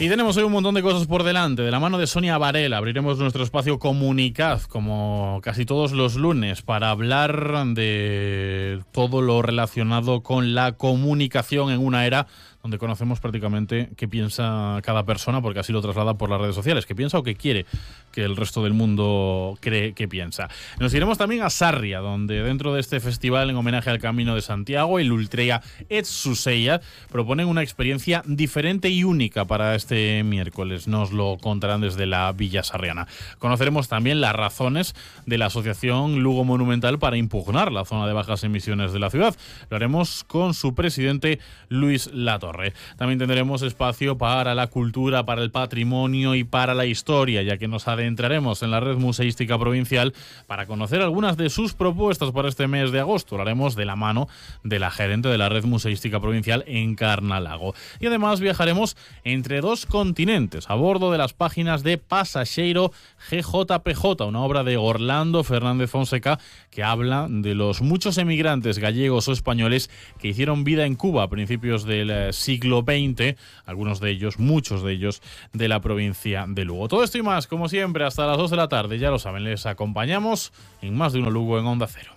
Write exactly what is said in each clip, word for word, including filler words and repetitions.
Y tenemos hoy un montón de cosas por delante. De la mano de Sonia Varela abriremos nuestro espacio Comunicad, como casi todos los lunes, para hablar de todo lo relacionado con la comunicación en una era donde conocemos prácticamente qué piensa cada persona, porque así lo traslada por las redes sociales, qué piensa o qué quiere que el resto del mundo cree que piensa. Nos iremos también a Sarria, donde dentro de este festival en homenaje al Camino de Santiago, el Ultreia et Suseia proponen una experiencia diferente y única para este miércoles. Nos lo contarán desde la Villa Sarriana. Conoceremos también las razones de la Asociación Lugo Monumental para impugnar la zona de bajas emisiones de la ciudad. Lo haremos con su presidente, Luis Latorre. También tendremos espacio para la cultura, para el patrimonio y para la historia, ya que nos adentraremos en la red museística provincial para conocer algunas de sus propuestas para este mes de agosto. Lo haremos de la mano de la gerente de la red museística provincial en Carnalago. Y además viajaremos entre dos continentes a bordo de las páginas de Pasaxeiro G J P J, una obra de Orlando Fernández Fonseca que habla de los muchos emigrantes gallegos o españoles que hicieron vida en Cuba a principios del siglo veinte, algunos de ellos, muchos de ellos, de la provincia de Lugo. Todo esto y más, como siempre, hasta las dos de la tarde, ya lo saben, les acompañamos en Más de Uno Lugo en Onda Cero.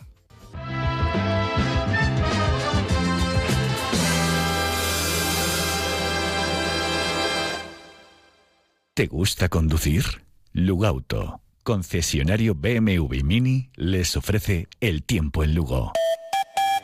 ¿Te gusta conducir? Lugauto, concesionario B M W Mini, les ofrece el tiempo en Lugo.